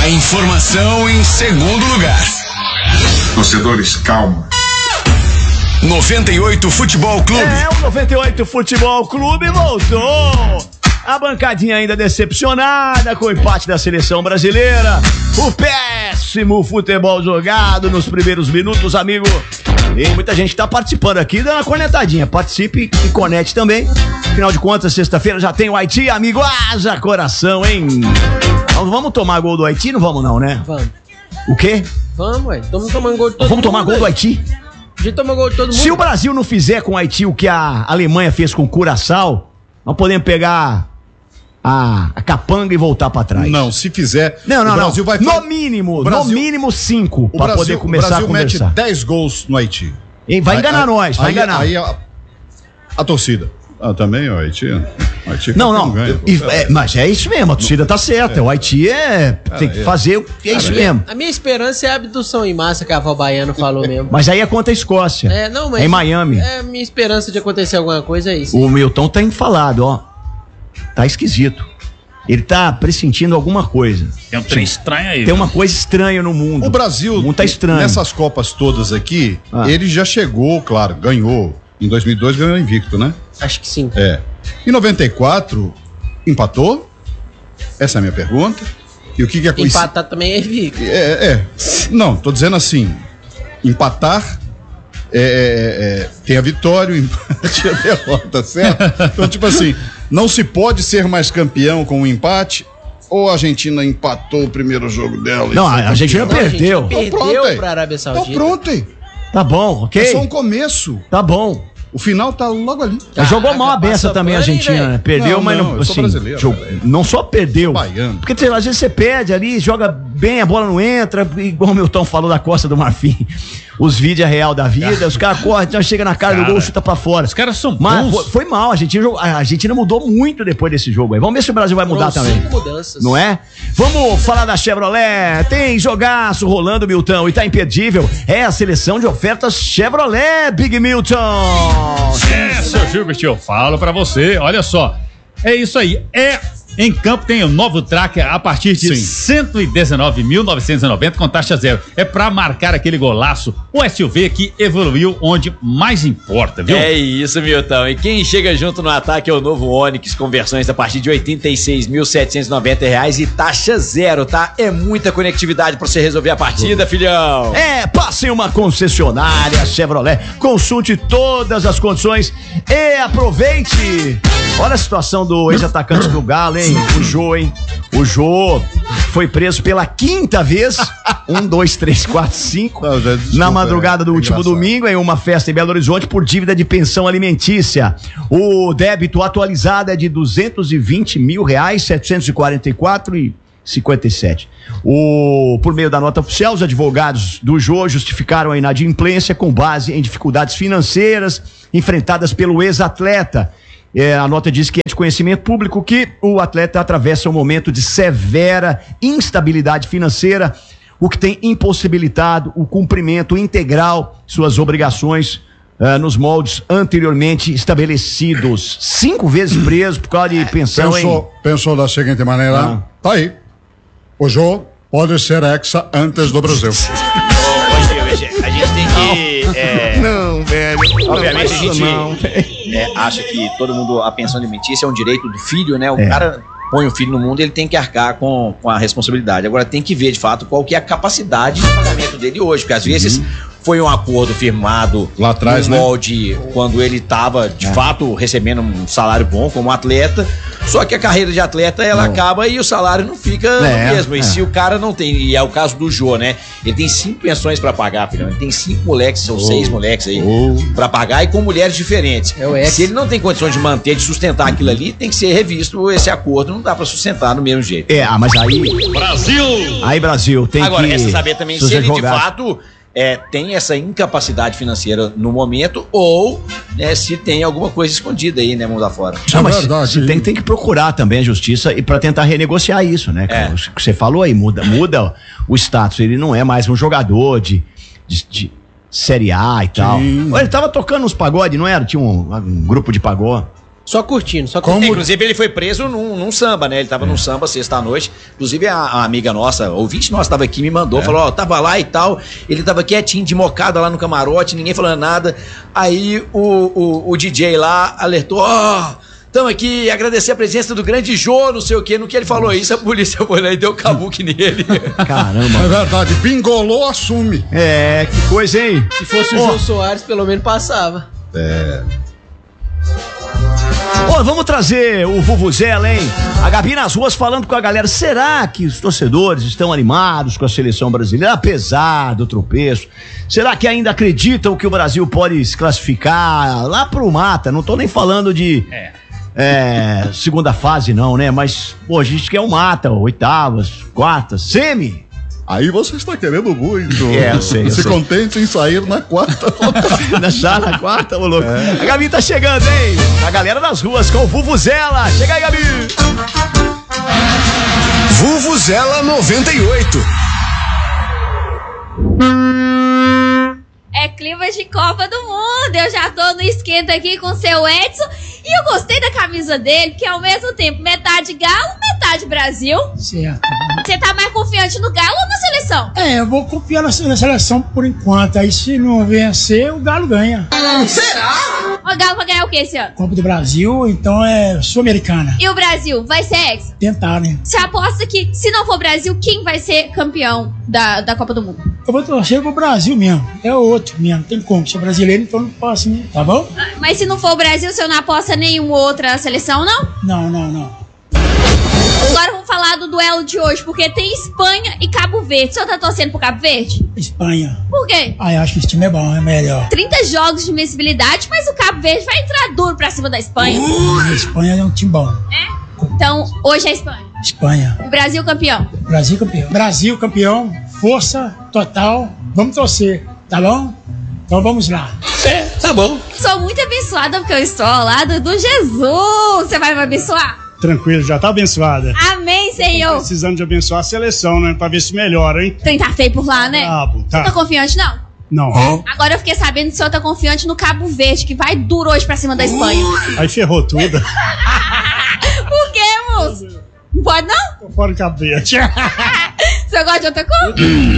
A informação em segundo lugar. Torcedores, calma. 98 Futebol Clube. O 98 Futebol Clube voltou. A bancadinha ainda decepcionada com o empate da seleção brasileira. O péssimo futebol jogado nos primeiros minutos, amigo. E muita gente tá participando aqui, dando uma cornetadinha. Participe e conecte também. Afinal de contas, sexta-feira já tem o Haiti, amigo. Haja coração, hein? Vamos tomar gol do Haiti? Não vamos não, né? Vamos. O quê? Vamos, ué. Estamos tomando gol de todo mundo. Vamos tomar gol do Haiti? A gente toma gol de todo mundo. Se o Brasil não fizer com o Haiti o que a Alemanha fez com o Curaçao, nós podemos pegar a capanga e voltar pra trás. Não, se fizer. Não. O Brasil vai no mínimo 5 pra poder começar a conversar. O Brasil mete 10 gols no Haiti. E vai enganar nós, vai enganar. Aí a torcida. Também o Haiti. O Haiti não. Mas é isso mesmo, a torcida tá certa. O Haiti tem que fazer, é isso mesmo. A minha esperança é a abdução em massa que a avó Baiano falou mesmo. Mas aí é contra a Escócia. Mas é em Miami. É, minha esperança de acontecer alguma coisa é isso. O Milton tá falado, ó. Tá esquisito. Ele tá pressentindo alguma coisa. Tem um trem estranho aí. Tem uma coisa estranha no mundo. O Brasil, o mundo tá estranho. Nessas Copas todas aqui, ele já chegou, claro, ganhou. Em 2002 ganhou invicto, né? Acho que sim. Em 94, empatou? Essa é a minha pergunta. E o que aconteceu? Empatar também é invicto. Não, tô dizendo assim, empatar tem a vitória, o empate e a derrota, certo? Então, tipo assim, não se pode ser mais campeão com um empate, ou a Argentina empatou o primeiro jogo dela? Não, a Argentina perdeu. Perdeu pra Arábia Saudita. Então pronto aí. Tá bom, ok. É só um começo. Tá bom. O final tá logo ali. Jogou mal a beça também a Argentina, né? Perdeu, mas não, assim, não só perdeu. Baiano. Porque às vezes você perde ali, joga bem, a bola não entra, igual o Milton falou da Costa do Marfim. Os vídeos real da vida, os caras correm, já chega na cara do gol, chuta pra fora. Os caras são mas bons. foi mal, a Argentina mudou muito depois desse jogo aí. Vamos ver se o Brasil vai mudar também. 5 mudanças. Não é? Vamos falar da Chevrolet. Tem jogaço rolando, Milton, e tá imperdível. É a seleção de ofertas Chevrolet, Big Milton. Seu Gilbert, eu falo pra você, olha só. É isso aí, em campo tem o novo Tracker a partir de 119.990 com taxa zero. É pra marcar aquele golaço, o SUV que evoluiu onde mais importa, viu? É isso, Milton. E quem chega junto no ataque é o novo Onix com versões a partir de R$ 86.790 e taxa zero, tá? É muita conectividade pra você resolver a partida, filhão. Passe em uma concessionária Chevrolet, consulte todas as condições e aproveite. Olha a situação do ex-atacante do Galo, hein? O Jô, hein? O Jô foi preso pela 5ª vez. 1, 2, 3, 4, 5. Na madrugada do último domingo, em uma festa em Belo Horizonte, por dívida de pensão alimentícia. O débito atualizado é de R$220 mil, 744,57. Por meio da nota oficial, os advogados do Jô justificaram a inadimplência com base em dificuldades financeiras enfrentadas pelo ex-atleta. A nota diz que é de conhecimento público que o atleta atravessa um momento de severa instabilidade financeira, o que tem impossibilitado o cumprimento integral de suas obrigações nos moldes anteriormente estabelecidos. 5 vezes preso por causa de pensão, Pensou da seguinte maneira, tá aí, o Jô pode ser hexa antes do Brasil. A gente tem que... Não, velho. Obviamente a gente acha que todo mundo, a pensão alimentícia é um direito do filho, né? O cara põe o filho no mundo, ele tem que arcar com a responsabilidade. Agora tem que ver de fato qual que é a capacidade de pagamento dele hoje, porque às vezes foi um acordo firmado lá atrás, no molde, quando ele estava de fato recebendo um salário bom como atleta, só que a carreira de atleta ela acaba e o salário não fica mesmo. E se o cara não tem, e é o caso do Jô, né? Ele tem 5 pensões pra pagar, filhão. Ele tem 5 moleques, são 6 moleques aí pra pagar e com mulheres diferentes. Se ele não tem condições de manter, de sustentar aquilo ali, tem que ser revisto esse acordo. Não dá pra sustentar do mesmo jeito. Mas aí... Brasil! Aí, Brasil, tem agora, que... Agora, resta saber também se ele de fato... tem essa incapacidade financeira no momento ou se tem alguma coisa escondida aí, né, mundo afora. Não, mas verdade, tem que procurar também a justiça e para tentar renegociar isso, né? O que você falou aí, muda o status. Ele não é mais um jogador de Série A e tal. Ele tava tocando uns pagode, não era? Tinha um grupo de pagode. Só curtindo. Inclusive, ele foi preso num samba, né? Ele tava num samba sexta-noite. Inclusive, a amiga nossa, ouvinte nossa, tava aqui, me mandou, falou, ó, tava lá e tal. Ele tava quietinho, de mocada lá no camarote, ninguém falando nada. Aí o DJ lá alertou, estamos aqui, agradecer a presença do grande Jô, não sei o quê. No que ele falou isso, a polícia foi lá e deu cabuque nele. Caramba. É verdade, bingolou, assume. Que coisa, hein? Se fosse o Jô Soares, pelo menos passava. Vamos trazer o Vuvuzela, hein? A Gabi nas ruas falando com a galera. Será que os torcedores estão animados com a seleção brasileira, apesar do tropeço? Será que ainda acreditam que o Brasil pode se classificar lá pro mata? Não tô nem falando de segunda fase não, né? Mas, a gente quer o mata, oitavas, quartas, semi. Aí você está querendo muito. Eu sei. Se contente em sair na quarta. Já na quarta, ô louco. A Gabi tá chegando, hein? A galera das ruas com o Vuvuzela. Chega aí, Gabi. Vuvuzela 98. É clima de Copa do Mundo. Eu já tô no esquenta aqui com o seu Edson. E eu gostei da camisa dele, porque ao mesmo tempo metade Galo, metade Brasil. Certo. Você tá mais confiante no Galo ou na seleção? Eu vou confiar na seleção por enquanto. Aí se não vencer, o Galo ganha. Será? O Galo vai ganhar o que esse ano? Copa do Brasil, então é Sul-Americana. E o Brasil? Vai ser hexa? Tentar, né? Você aposta que, se não for Brasil, quem vai ser campeão da Copa do Mundo? Eu vou torcer pro Brasil mesmo. É o outro mesmo. Tem como. Sou brasileiro, então não posso, né? Tá bom? Mas se não for o Brasil, você não aposta nenhuma outra seleção, não? Não. Agora vamos falar do duelo de hoje, porque tem Espanha e Cabo Verde. O senhor tá torcendo pro Cabo Verde? Espanha. Por quê? Eu acho que esse time é bom, é melhor. 30 jogos de invencibilidade, mas o Cabo Verde vai entrar duro pra cima da Espanha. A Espanha é um time bom. Então, hoje é Espanha. Espanha. O Brasil campeão. Brasil campeão. Brasil campeão. Força total. Vamos torcer, tá bom? Então vamos lá. Tá bom. Sou muito abençoada porque eu estou ao lado do Jesus. Você vai me abençoar? Tranquilo, já tá abençoada. Amém, Senhor. Precisando de abençoar a seleção, né? Pra ver se melhora, hein? Tem tá feio por lá, né? Brabo, tá. Você tá confiante, não? Não. Agora eu fiquei sabendo que o senhor tá confiante no Cabo Verde, que vai duro hoje pra cima da Espanha. Aí ferrou tudo. Por quê, moço? Não pode, não? Tô fora do Cabo Verde. Você gosta de outra cor?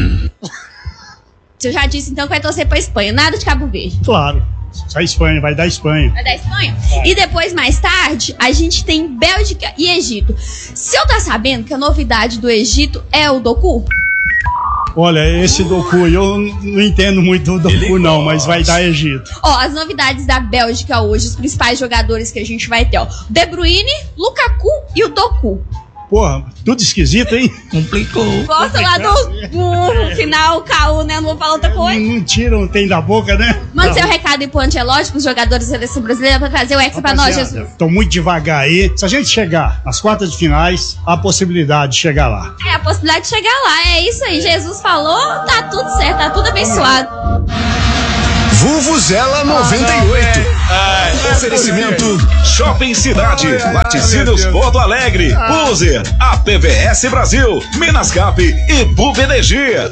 Você já disse, então, que vai torcer pra Espanha. Nada de Cabo Verde. Claro. Só a Espanha, vai dar Espanha. Vai dar Espanha? E depois, mais tarde, a gente tem Bélgica e Egito. Se eu tá sabendo que a novidade do Egito é o Doku? Olha, esse Doku, eu não entendo muito do Doku não, mas vai dar Egito. As novidades da Bélgica hoje, os principais jogadores que a gente vai ter, De Bruyne, Lukaku e o Doku. Porra, tudo esquisito, hein? Complicou. Gosta lá do final, KU, né? Não vou falar outra coisa. Não tiram, tem da boca, né? Manda seu recado aí pro Ancelotti, pros jogadores da seleção brasileira, pra trazer o Hexa pra nós, Jesus. Tô muito devagar aí. Se a gente chegar nas quartas de finais, há a possibilidade de chegar lá. A possibilidade de chegar lá, é isso aí. Jesus falou, tá tudo certo, tá tudo abençoado. Vuvuzela 98. Oferecimento Shopping Cidade, Laticínios Porto Alegre, User, APVS Brasil, Minascap e Bub Energia.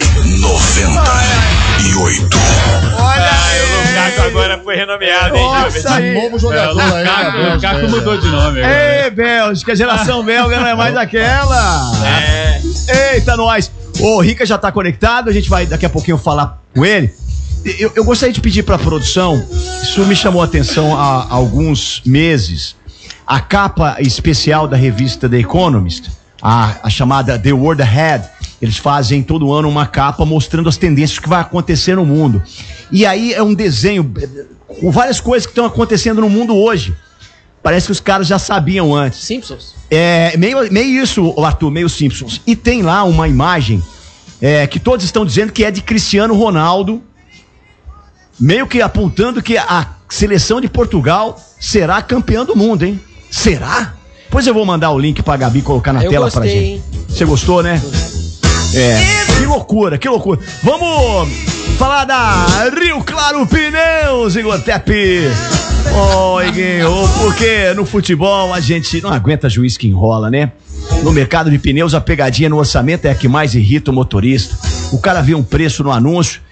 98. Olha aí, o Lukaku agora foi renomeado, hein, Nossa, novo jogador aí. O Lukaku mudou de nome agora. Ei, Bélgica, a geração belga não é mais aquela. Eita, nós. O Rica já tá conectado, a gente vai daqui a pouquinho falar com ele. Eu gostaria de pedir para a produção, isso me chamou a atenção há alguns meses, a capa especial da revista The Economist, a chamada The World Ahead, eles fazem todo ano uma capa mostrando as tendências que vai acontecer no mundo. E aí é um desenho com várias coisas que estão acontecendo no mundo hoje. Parece que os caras já sabiam antes. Simpsons? Meio isso, Arthur, meio Simpsons. E tem lá uma imagem que todos estão dizendo que é de Cristiano Ronaldo, meio que apontando que a seleção de Portugal será campeã do mundo, hein? Será? Pois eu vou mandar o link pra Gabi colocar na tela pra gente. Hein? Você gostou, né? Que loucura, que loucura. Vamos falar da Rio Claro Pneus, Igor Tepe. Iguinho, porque no futebol a gente não aguenta juiz que enrola, né? No mercado de pneus, a pegadinha no orçamento é a que mais irrita o motorista. O cara vê um preço no anúncio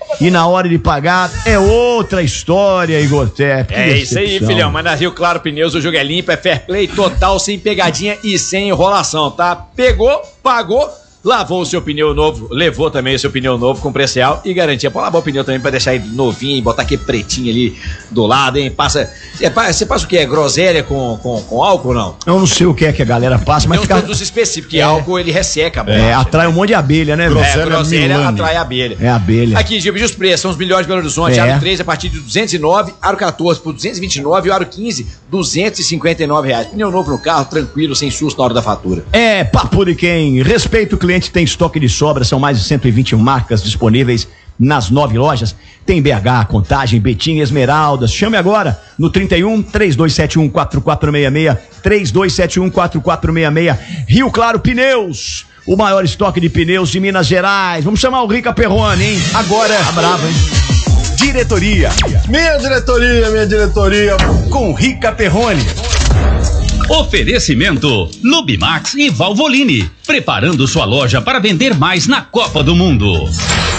e na hora de pagar é outra história, Igor Tepe. É isso aí, filhão. Mas na Rio Claro Pneus o jogo é limpo, é fair play total, sem pegadinha e sem enrolação, tá? Pegou, pagou, lavou o seu pneu novo, levou também o seu pneu novo com preço real e garantia. Pode lavar o pneu também pra deixar ele novinho e botar aquele pretinho ali do lado, hein? Você passa o que? É groselha com álcool ou não? Eu não sei o que é que a galera passa, mas tem uns produtos específicos, que álcool ele resseca a borracha. Atrai um monte de abelha, né? Groselha atrai abelha. É abelha. Aqui, Gil, os preços, são os melhores de Belo Horizonte. Aro 3 a partir de 209, aro 14 por 229 e o aro 15, 259 reais. Pneu novo no carro, tranquilo, sem susto na hora da fatura. É, papo de quem respeita o cliente, tem estoque de sobra, são mais de 121 marcas disponíveis nas 9 lojas. Tem BH, Contagem, Betim, Esmeraldas. Chame agora no 31 3271 4466, 3271 4466. Rio Claro Pneus, o maior estoque de pneus de Minas Gerais. Vamos chamar o Rica Perrone, hein? Agora. Tá bravo, hein? Diretoria. Minha diretoria. Com Rica Perrone. Oferecimento Lubimax e Valvoline, preparando sua loja para vender mais na Copa do Mundo.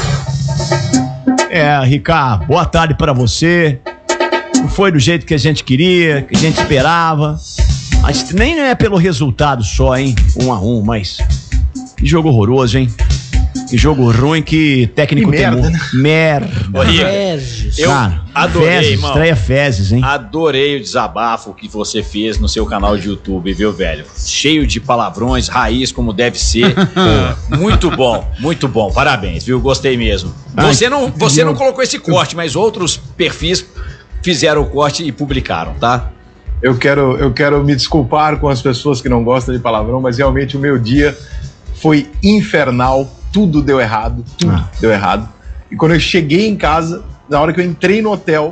Rica, boa tarde para você. Não foi do jeito que a gente queria, que a gente esperava. Mas nem é pelo resultado só, hein? 1-1, mas que jogo horroroso, hein? Que jogo ruim, que técnico tem merda, né? Merda. Eu adorei, Fezes, irmão. Estreia Fezes, hein? Adorei o desabafo que você fez no seu canal de YouTube, viu, velho? Cheio de palavrões, raiz como deve ser. Muito bom. Parabéns, viu? Gostei mesmo. Você não colocou esse corte, mas outros perfis fizeram o corte e publicaram, tá? Eu quero me desculpar com as pessoas que não gostam de palavrão, mas realmente o meu dia foi infernal. Tudo deu errado, deu errado. E quando eu cheguei em casa, na hora que eu entrei no hotel,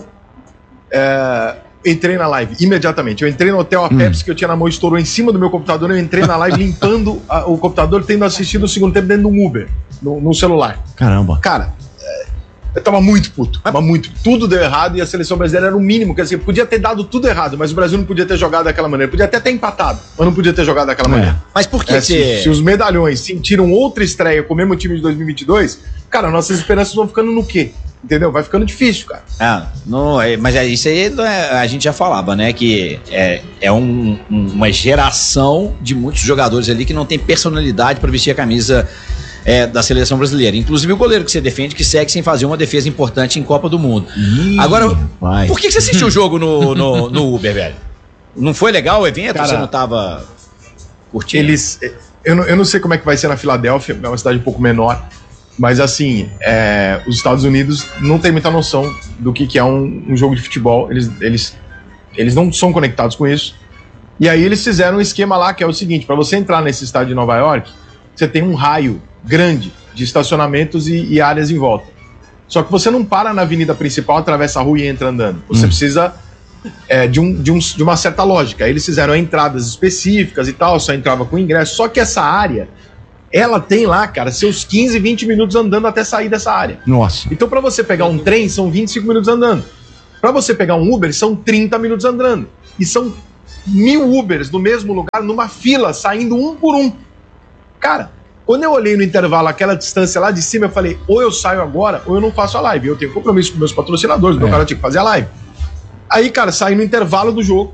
entrei na live imediatamente. Eu entrei no hotel, a Pepsi que eu tinha na mão estourou em cima do meu computador, eu entrei na live limpando o computador, tendo assistido o segundo tempo dentro de um Uber, no celular. Caramba. Cara, eu tava muito puto, tudo deu errado e a seleção brasileira era o mínimo, quer dizer, podia ter dado tudo errado, mas o Brasil não podia ter jogado daquela maneira, podia até ter empatado, mas não podia ter jogado daquela maneira. Mas por que se os medalhões sentiram outra estreia com o mesmo time de 2022, cara, nossas esperanças vão ficando no quê? Entendeu? Vai ficando difícil, cara. Mas isso aí a gente já falava, né? Que é uma geração de muitos jogadores ali que não tem personalidade para vestir a camisa da seleção brasileira. Inclusive o goleiro que você defende, que segue sem fazer uma defesa importante em Copa do Mundo. Agora, por que você assistiu o jogo no Uber, velho? Não foi legal o evento? Cara, você não tava curtindo? Eu não sei como é que vai ser na Filadélfia, é uma cidade um pouco menor, mas assim, os Estados Unidos não tem muita noção do que é um jogo de futebol, eles não são conectados com isso, e aí eles fizeram um esquema lá que é o seguinte: para você entrar nesse estádio de Nova York, você tem um raio grande de estacionamentos e áreas em volta. Só que você não para na avenida principal, atravessa a rua e entra andando. Você precisa de uma certa lógica. Aí eles fizeram entradas específicas e tal, só entrava com ingresso. Só que essa área, ela tem lá, cara, seus 15, 20 minutos andando até sair dessa área. Nossa. Então para você pegar um trem, são 25 minutos andando. Para você pegar um Uber, são 30 minutos andando. E são 1000 Ubers no mesmo lugar, numa fila, saindo um por um. Cara, quando eu olhei no intervalo aquela distância lá de cima, eu falei, ou eu saio agora, ou eu não faço a live. Eu tenho compromisso com meus patrocinadores, meu cara tinha que fazer a live. Aí, cara, saí no intervalo do jogo,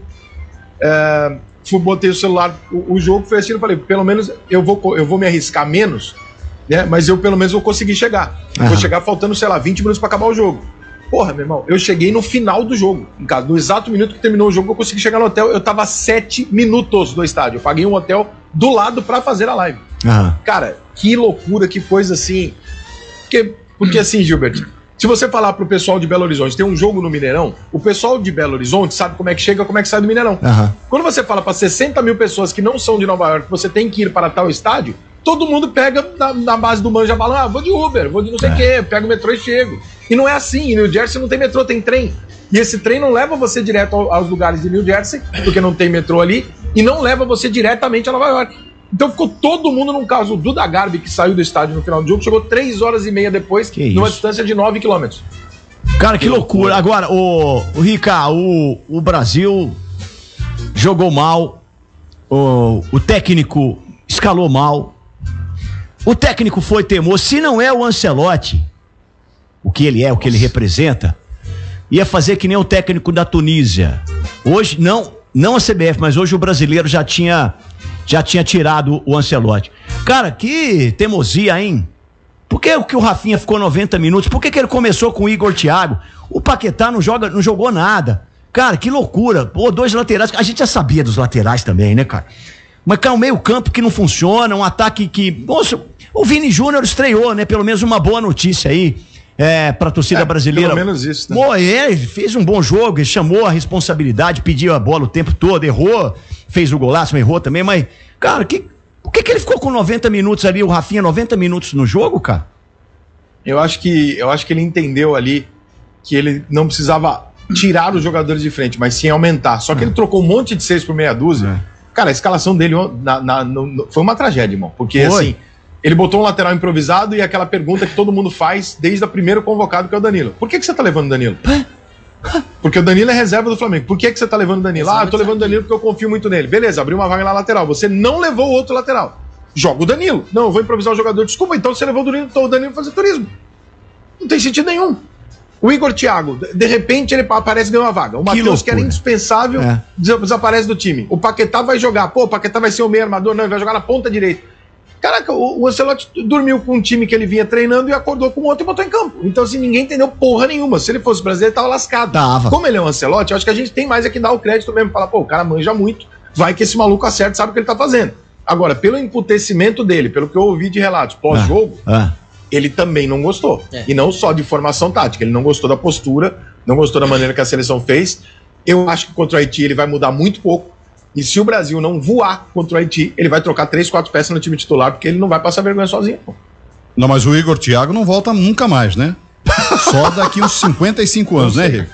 botei o celular, o jogo foi assim, eu falei, pelo menos eu vou me arriscar menos, né? Mas eu pelo menos vou conseguir chegar. Vou chegar faltando, sei lá, 20 minutos pra acabar o jogo. Porra, meu irmão, eu cheguei no final do jogo, em casa, no exato minuto que terminou o jogo, eu consegui chegar no hotel, eu tava a 7 minutos do estádio, eu paguei um hotel do lado pra fazer a live. Cara, que loucura, que coisa assim. Porque assim, Gilberto, se você falar pro pessoal de Belo Horizonte, tem um jogo no Mineirão, o pessoal de Belo Horizonte sabe como é que chega, como é que sai do Mineirão. Quando você fala pra 60 mil pessoas que não são de Nova York, você tem que ir para tal estádio, todo mundo pega na base do manja, fala, vou de Uber, vou de não sei o quê, pego o metrô e chego. E não é assim, em New Jersey não tem metrô, tem trem. E esse trem não leva você direto aos lugares de New Jersey, porque não tem metrô ali, e não leva você diretamente a Nova York. Então ficou todo mundo num caso. O Duda Garbi, que saiu do estádio no final do jogo, chegou 3 horas e meia depois, numa distância de 9 quilômetros. Cara, que loucura. Agora, o Rica, o Brasil jogou mal, o técnico escalou mal, o técnico foi teimoso. Se não é o Ancelotti, o que ele é, o que ele representa, ia fazer que nem o técnico da Tunísia. Hoje, não a CBF, mas hoje o brasileiro já tinha tirado o Ancelotti. Cara, que teimosia, hein? Por que o Rafinha ficou 90 minutos? Por que ele começou com o Igor Thiago? O Paquetá não jogou nada. Cara, que loucura. Pô, 2 laterais. A gente já sabia dos laterais também, né, cara? Mas, cara, um meio campo que não funciona, um ataque que... Nossa, o Vini Júnior estreou, né? Pelo menos uma boa notícia aí pra torcida brasileira. Pelo menos isso, né? Pô, ele fez um bom jogo, ele chamou a responsabilidade, pediu a bola o tempo todo, errou, fez o golaço, errou também, mas, cara, por que ele ficou com 90 minutos ali, o Rafinha, 90 minutos no jogo, cara? Eu acho que ele entendeu ali que ele não precisava tirar os jogadores de frente, mas sim aumentar. Só que ele trocou um monte de 6 por meia dúzia. Cara, a escalação dele foi uma tragédia, irmão. Porque, assim, ele botou um lateral improvisado e aquela pergunta que todo mundo faz desde o primeiro convocado, que é o Danilo. Por que você tá levando o Danilo? Porque o Danilo é reserva do Flamengo. Por que você tá levando o Danilo? Eu tô levando o Danilo porque eu confio muito nele. Beleza, abriu uma vaga na lateral. Você não levou o outro lateral. Joga o Danilo. Não, eu vou improvisar o jogador. Desculpa, então você levou o Danilo fazer turismo. Não tem sentido nenhum. O Igor Thiago, de repente ele aparece e ganha uma vaga. O Matheus, que era indispensável, desaparece do time. O Paquetá vai jogar. Pô, o Paquetá vai ser o meio armador. Não, ele vai jogar na ponta direita. Caraca, o Ancelotti dormiu com um time que ele vinha treinando e acordou com outro e botou em campo. Então, assim, ninguém entendeu porra nenhuma. Se ele fosse brasileiro, ele tava lascado. Como ele é um Ancelotti, eu acho que a gente tem mais é que dar o crédito mesmo. Falar, pô, o cara manja muito, vai que esse maluco acerta, sabe o que ele tá fazendo. Agora, pelo emputecimento dele, pelo que eu ouvi de relatos pós-jogo, ele também não gostou. E não só de formação tática, ele não gostou da postura, não gostou da maneira que a seleção fez. Eu acho que contra o Haiti ele vai mudar muito pouco. E se o Brasil não voar contra o Haiti, ele vai trocar 3, 4 peças no time titular, porque ele não vai passar vergonha sozinho. Não, mas o Igor Thiago não volta nunca mais, né? Só daqui uns 55 anos, né, Rico?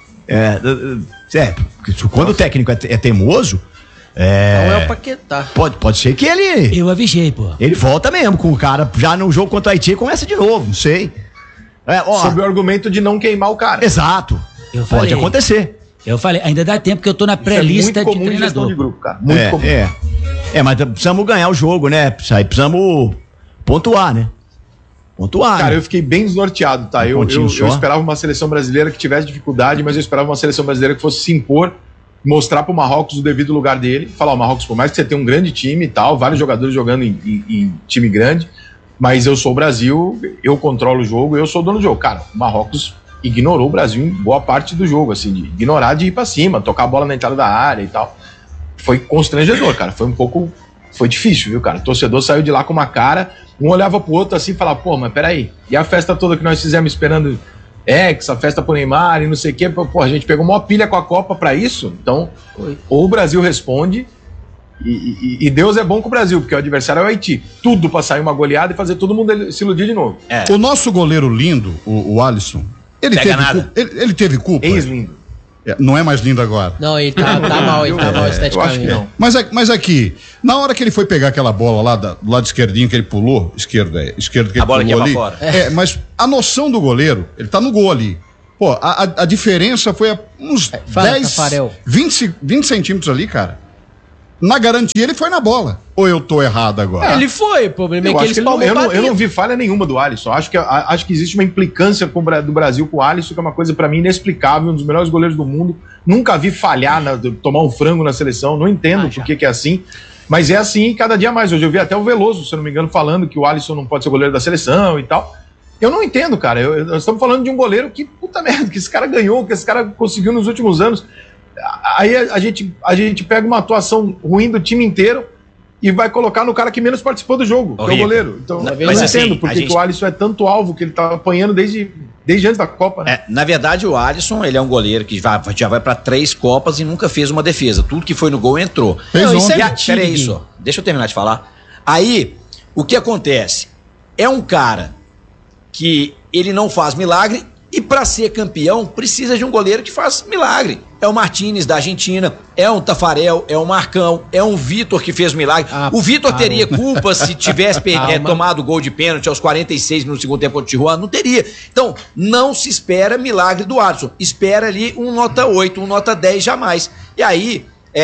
Quando o técnico é teimoso, não é o Paquetá. Pode ser que ele... Eu avisei, pô. Ele volta mesmo com o cara, já no jogo contra o Haiti, começa de novo, não sei. Sob o argumento de não queimar o cara. Exato. Pode acontecer. Eu falei, ainda dá tempo que eu tô na pré-lista de treinador. De grupo, cara. Muito comum. Mas precisamos ganhar o jogo, né? Precisamos pontuar, né? Cara, eu fiquei bem desnorteado, tá? Eu esperava uma seleção brasileira que tivesse dificuldade, mas eu esperava uma seleção brasileira que fosse se impor, mostrar pro Marrocos o devido lugar dele, falar, Marrocos, por mais que você tenha um grande time e tal, vários jogadores jogando em time grande, mas eu sou o Brasil, eu controlo o jogo, eu sou o dono do jogo. Cara, o Marrocos ignorou o Brasil em boa parte do jogo, assim, de ignorar, de ir pra cima, tocar a bola na entrada da área e tal. Foi constrangedor, cara, foi difícil, viu, cara? O torcedor saiu de lá com uma cara, um olhava pro outro assim e falava, pô, mas peraí, e a festa toda que nós fizemos esperando essa festa pro Neymar e não sei o quê, pô, a gente pegou uma pilha com a Copa pra isso, então, ou o Brasil responde, e Deus é bom com o Brasil, porque o adversário é o Haiti. Tudo pra sair uma goleada e fazer todo mundo se iludir de novo. O nosso goleiro lindo, o Alisson, ele teve culpa? Ex-lindo. Não é mais lindo agora. Não, ele tá mal, esteticamente. Eu acho que não. Mas aqui, na hora que ele foi pegar aquela bola lá do lado esquerdinho que ele pulou, esquerdo que ele bola pulou ali. Fora. Mas a noção do goleiro, ele tá no gol ali. Pô, a diferença foi uns 10, 20 centímetros ali, cara. Na garantia, ele foi na bola. Ou eu tô errado agora? Ele foi, o problema é que ele eu não vi falha nenhuma do Alisson. Acho que existe uma implicância do Brasil com o Alisson, que é uma coisa pra mim inexplicável, um dos melhores goleiros do mundo. Nunca vi falhar, tomar um frango na seleção, não entendo por que é assim. Mas é assim cada dia mais. Hoje eu vi até o Veloso, se eu não me engano, falando que o Alisson não pode ser goleiro da seleção e tal. Eu não entendo, cara. Nós estamos falando de um goleiro que, puta merda, que esse cara ganhou, que esse cara conseguiu nos últimos anos. Aí a gente pega uma atuação ruim do time inteiro e vai colocar no cara que menos participou do jogo, que é o goleiro. Então, eu não entendo porque o Alisson é tanto alvo que ele tá apanhando desde antes da Copa, né? Na verdade, o Alisson, ele é um goleiro que já vai pra 3 Copas e nunca fez uma defesa. Tudo que foi no gol entrou. Peraí, só. Deixa eu terminar de falar. Aí, o que acontece? É um cara que ele não faz milagre e para ser campeão precisa de um goleiro que faz milagre. É o Martínez da Argentina, é um Tafarel, é um Marcão, é um Vitor que fez milagre. O Vitor teria culpa se tivesse tomado gol de pênalti aos 46 no segundo tempo contra o Tijuana? Não teria. Então, não se espera milagre do Alisson. Espera ali um nota 8, um nota 10 jamais. E aí,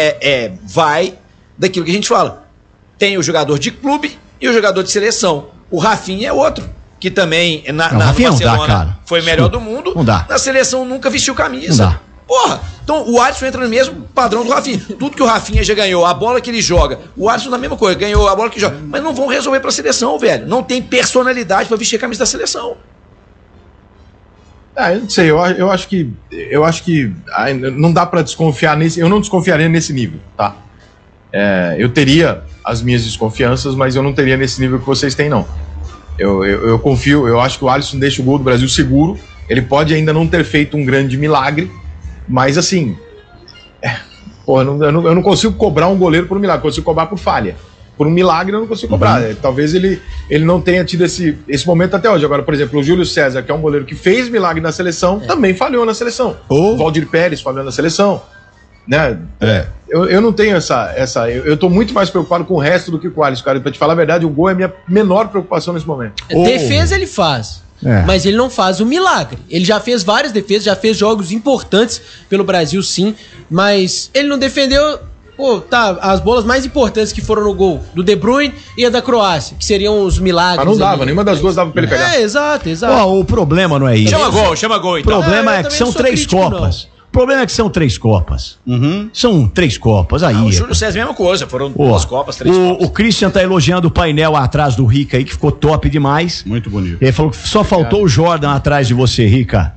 vai daquilo que a gente fala. Tem o jogador de clube e o jogador de seleção. O Rafinha é outro. que também na Rafinha não Barcelona dá, cara. foi melhor do mundo. Não dá. Na seleção nunca vestiu camisa. Não dá. Porra, então o Alisson entra no mesmo padrão do Rafinha. Tudo que o Rafinha já ganhou, a bola que ele joga, o Alisson na mesma coisa, ganhou a bola que joga. Mas não vão resolver pra seleção, velho. Não tem personalidade pra vestir a camisa da seleção. Eu não sei, eu acho que não dá pra desconfiar nesse. Eu não desconfiaria nesse nível, tá? Eu teria as minhas desconfianças, mas eu não teria nesse nível que vocês têm, não. Eu confio, eu acho que o Alisson deixa o gol do Brasil seguro. Ele pode ainda não ter feito um grande milagre, mas assim, eu não consigo cobrar um goleiro por um milagre, eu consigo cobrar por falha. Por um milagre eu não consigo cobrar. Talvez ele não tenha tido esse momento até hoje. Agora, por exemplo, o Júlio César, que é um goleiro que fez milagre na seleção, também falhou na seleção. O Valdir Pérez falhou na seleção. Né? Eu não tenho eu tô muito mais preocupado com o resto do que com o Alisson, cara. Pra te falar a verdade, o gol é a minha menor preocupação nesse momento. Defesa ele faz. Mas ele não faz o milagre. Ele já fez várias defesas, já fez jogos importantes pelo Brasil, sim. Mas ele não defendeu, as bolas mais importantes que foram no gol do De Bruyne e a da Croácia, que seriam os milagres. Mas não dava, nenhuma das duas dava pra ele pegar. Exato. O problema não é isso. Chama gol então. O problema é que são 3 Copas. O problema é que são 3 Copas. São 3 Copas. Aí. O Júlio César, mesma coisa. Foram 2 Copas, 3 Copas. O Christian tá elogiando o painel atrás do Rica aí, que ficou top demais. Muito bonito. Ele falou que só faltou o Jordan atrás de você, Rica.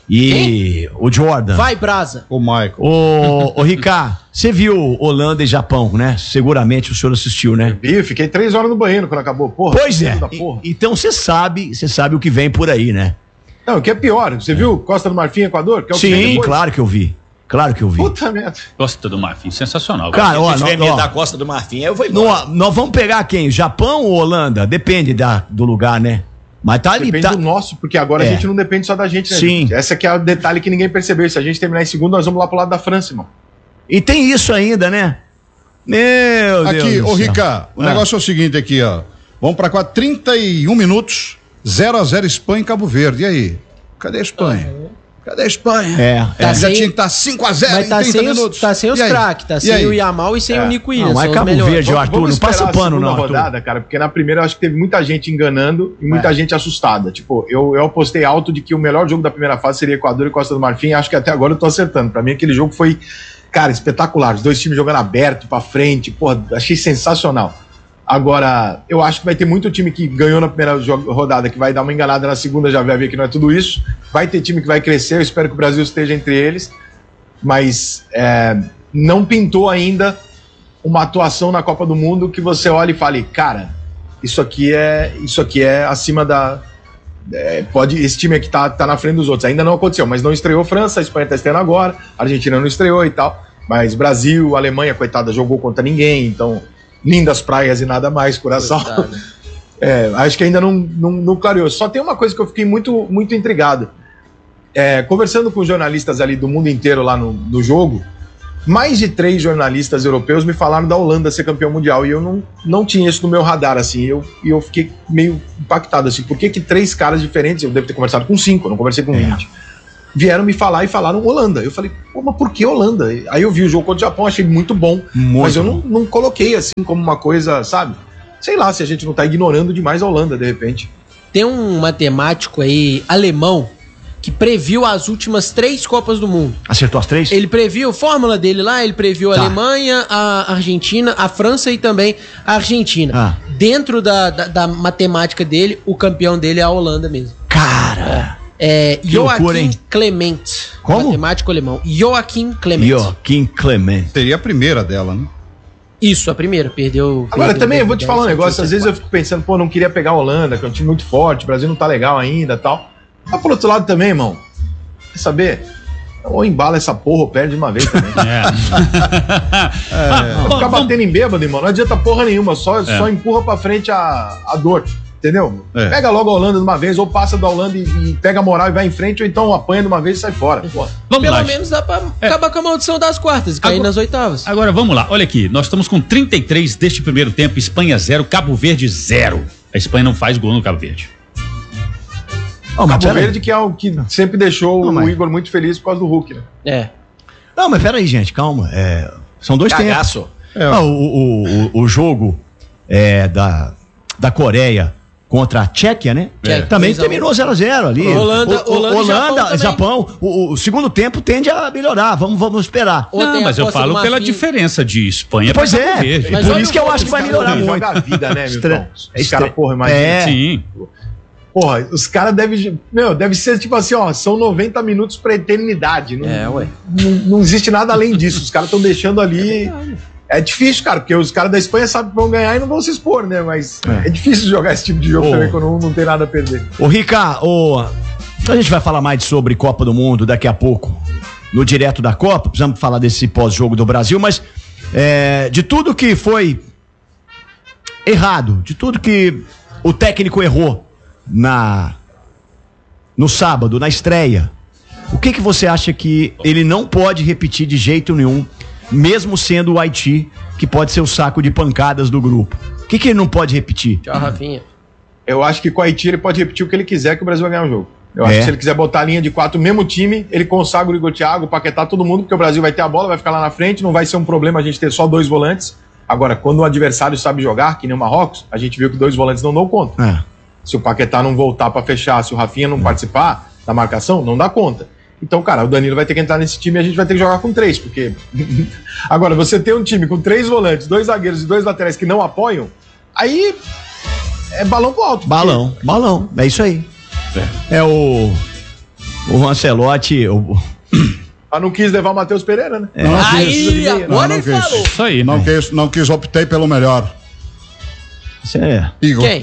E o Jordan. Vai, Brasa. O Michael. Ô, Rica, você viu Holanda e Japão, né? Seguramente o senhor assistiu, né? Eu fiquei 3 horas no banheiro quando acabou. Porra. Pois é. Então você sabe o que vem por aí, né? Não, o que é pior, você viu Costa do Marfim, Equador? Que é o Sim, claro que eu vi. Puta merda. Costa do Marfim, sensacional. Cara, se tiver medo da Costa do Marfim, eu vou embora. Nós vamos pegar quem? Japão ou Holanda? Depende do lugar, né? Mas tá ali. Depende do nosso, porque agora a gente não depende só da gente, né? Sim. Gente? Esse aqui é o detalhe que ninguém percebeu. Se a gente terminar em segundo, nós vamos lá pro lado da França, irmão. E tem isso ainda, né? Meu Deus. Aqui, ô Rica, o negócio é o seguinte aqui, ó. Vamos pra 31 minutos, 0-0 Espanha e Cabo Verde. E aí? Cadê a Espanha? Cadê a Espanha? Já tinha que estar 5-0 em 30 minutos. Tá sem os craques, tá sem o Yamal e sem o Nico Williams. Não, é Cabo Verde, Arthur, não passa pano não, Arthur. Rodada, cara, porque na primeira eu acho que teve muita gente enganando e muita gente assustada. Tipo, eu apostei alto de que o melhor jogo da primeira fase seria Equador e Costa do Marfim, acho que até agora eu tô acertando. Pra mim aquele jogo foi, cara, espetacular. Os dois times jogando aberto, pra frente, porra, achei sensacional. Agora, eu acho que vai ter muito time que ganhou na primeira rodada, que vai dar uma enganada na segunda, já vai ver que não é tudo isso. Vai ter time que vai crescer, eu espero que o Brasil esteja entre eles. Mas não pintou ainda uma atuação na Copa do Mundo que você olhe e fale, cara, isso aqui é acima da... esse time aqui tá na frente dos outros. Ainda não aconteceu, mas não estreou França, a Espanha tá estreando agora, a Argentina não estreou e tal. Mas Brasil, Alemanha, coitada, jogou contra ninguém, então... Lindas praias e nada mais, Curaçao. Acho que ainda não clareou. Só tem uma coisa que eu fiquei muito, muito intrigado. Conversando com jornalistas ali do mundo inteiro lá no jogo, mais de 3 jornalistas europeus me falaram da Holanda ser campeão mundial e eu não tinha isso no meu radar, assim. Eu fiquei meio impactado, assim. Por que 3 caras diferentes, eu devo ter conversado com 5, eu não conversei com 20, vieram me falar e falaram Holanda. Eu falei, mas por que Holanda? Aí eu vi o jogo contra o Japão, achei muito bom. Mas eu não coloquei assim como uma coisa, sabe? Sei lá, se a gente não tá ignorando demais a Holanda, de repente. Tem um matemático aí, alemão, que previu as últimas 3 Copas do Mundo. Acertou as 3? Ele previu, fórmula dele lá, ele previu a Alemanha, a Argentina, a França e também a Argentina. Dentro da matemática dele, o campeão dele é a Holanda mesmo. Cara... Joachim Clement. Como? Matemático alemão. Joachim Clement. Seria a primeira dela, né? Isso, a primeira. Perdeu. Agora também eu vou te falar um negócio. Às vezes eu fico pensando, não queria pegar a Holanda, que é um time muito forte, o Brasil não tá legal ainda e tal. Mas por outro lado também, irmão, quer saber? Ou embala essa porra ou perde de uma vez também. Ficar batendo em bêbado, irmão, não adianta porra nenhuma, só empurra pra frente a dor. Entendeu? Pega logo a Holanda de uma vez, ou passa da Holanda e pega a moral e vai em frente, ou então apanha de uma vez e sai fora. Pelo menos dá pra acabar com a maldição das quartas e cair nas oitavas. Agora vamos lá, olha aqui, nós estamos com 33 deste primeiro tempo, Espanha 0, Cabo Verde 0. A Espanha não faz gol no Cabo Verde. Cabo Verde que é o que sempre deixou o Igor muito feliz por causa do Hulk, né? Não, mas peraí, gente, calma. São 2 tempos. O jogo da Coreia contra a Tchequia, né? Também terminou 0x0 ali. Holanda, Japão. O segundo tempo tende a melhorar. Vamos esperar. Não, mas eu falo pela diferença de Espanha. Pois é. Por isso que eu acho que vai melhorar muito. Joga a vida, né, Milton? Esse cara, porra, imagina. Sim. Porra, os caras devem. Deve ser tipo assim, ó, são 90 minutos pra eternidade. Não existe nada além disso. Os caras estão deixando ali. É difícil, cara, porque os caras da Espanha sabem que vão ganhar e não vão se expor, né? Mas é difícil jogar esse tipo de jogo também quando não tem nada a perder. Ô, Rica, a gente vai falar mais sobre Copa do Mundo daqui a pouco, no Direto da Copa. Precisamos falar desse pós-jogo do Brasil, mas de tudo que foi errado, de tudo que o técnico errou no sábado, na estreia, o que você acha que ele não pode repetir de jeito nenhum, mesmo sendo o Haiti, que pode ser o saco de pancadas do grupo? O que ele não pode repetir? Tchau, Rafinha. Eu acho que com o Haiti ele pode repetir o que ele quiser, que o Brasil vai ganhar o jogo. Eu acho que se ele quiser botar a linha de 4, o mesmo time, ele consagra o Igor Thiago, o Paquetá, todo mundo, porque o Brasil vai ter a bola, vai ficar lá na frente, não vai ser um problema a gente ter só 2 volantes. Agora, quando o adversário sabe jogar, que nem o Marrocos, a gente viu que 2 volantes não dão conta. Se o Paquetá não voltar pra fechar, se o Rafinha não participar da marcação, não dá conta. Então, cara, o Danilo vai ter que entrar nesse time e a gente vai ter que jogar com 3, porque... Agora, você ter um time com 3 volantes, 2 zagueiros e 2 laterais que não apoiam, aí é balão pro alto. Balão, é isso aí. O Ancelotti... Não quis levar o Matheus Pereira, né? Agora ele falou. Isso aí, não quis, optei pelo melhor. Isso é... Quem?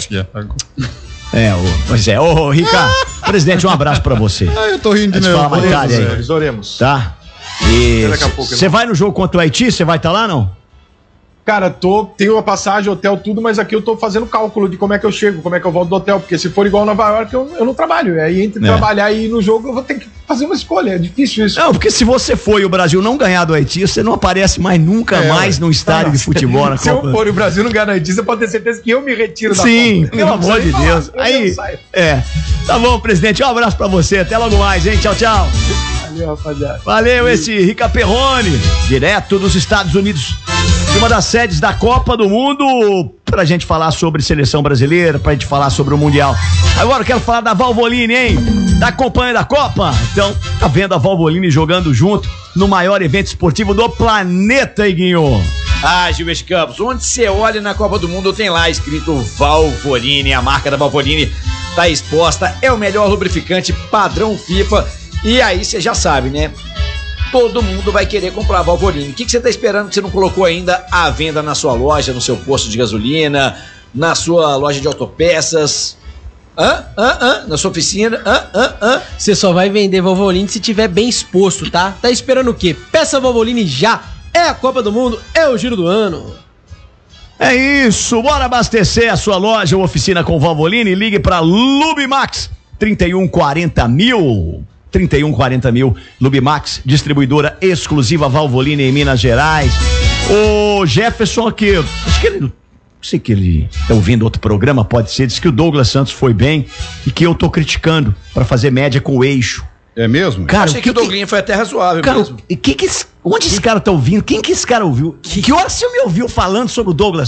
Pois é. Ô, Ricardo, presidente, um abraço pra você. Eu tô rindo de nervoso. Oremos. Tá? E você vai no jogo contra o Haiti? Você vai estar lá, não? Cara, tenho uma passagem, hotel, tudo, mas aqui eu tô fazendo cálculo de como é que eu chego, como é que eu volto do hotel, porque se for igual a Nova York, eu não trabalho. Aí entre trabalhar e ir no jogo, eu vou ter que fazer uma escolha. É difícil isso. Não, porque se você for e o Brasil não ganhar do Haiti, você não aparece mais nunca mais num estádio de futebol na Copa. Se eu for e o Brasil não ganhar do Haiti, você pode ter certeza que eu me retiro da Copa. Sim, pelo amor de Deus. Aí, tá bom, presidente, um abraço pra você, até logo mais, hein? Tchau, tchau. Valeu, rapaziada. Valeu, esse Rica Perrone, direto dos Estados Unidos, de uma das sedes da Copa do Mundo, pra gente falar sobre seleção brasileira, pra gente falar sobre o Mundial. Agora eu quero falar da Valvoline, hein? Tá acompanhando a Copa? Então, tá vendo a Valvoline jogando junto no maior evento esportivo do planeta, Iguinho. Gilberto Campos, onde você olha na Copa do Mundo, tem lá escrito Valvoline, a marca da Valvoline tá exposta, é o melhor lubrificante padrão FIFA, e aí você já sabe, né? Todo mundo vai querer comprar a Valvoline. O que você tá esperando que você não colocou ainda à venda na sua loja, no seu posto de gasolina, na sua loja de autopeças? Na sua oficina? Você só vai vender Valvoline se tiver bem exposto, tá? Tá esperando o quê? Peça Valvoline já! É a Copa do Mundo, é o giro do ano. É isso, bora abastecer a sua loja ou oficina com Valvoline. Ligue pra Lubimax 3140.000. 3140.000, Lubimax, distribuidora exclusiva Valvoline em Minas Gerais. O Jefferson aqui, acho que ele, não sei que ele tá ouvindo outro programa, pode ser, diz que o Douglas Santos foi bem e que eu tô criticando pra fazer média com o eixo. É mesmo? Cara, achei que o Douglinha foi até razoável mesmo. Onde esse cara tá ouvindo? Quem que esse cara ouviu? Que hora você me ouviu falando sobre o Douglas